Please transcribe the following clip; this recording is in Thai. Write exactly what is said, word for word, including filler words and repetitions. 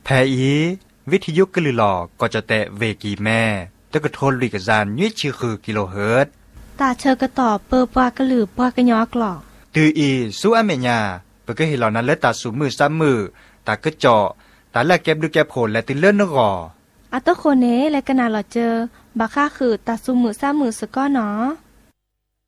อีวิทยุกลือหลอกก็จะแตะเวกีแม่ตะกะโทนลุยกะจานยี่ชื่อคือกิโลเฮิรตซ์ตาเชอกระตอบเปอปากระหลือปากระยอกหลอกตืออีสู้อเมญาเปก็เห็นเหล่านั้นและตาสูมือซ้ำมือตากระเจาะตาแลกแก็บดูแก็บโผลและติเลื่อนนกออัตโคเนและกะนาหลอเจอบักค่าคือตาสูมือซ้ำมือสะก้อหนอ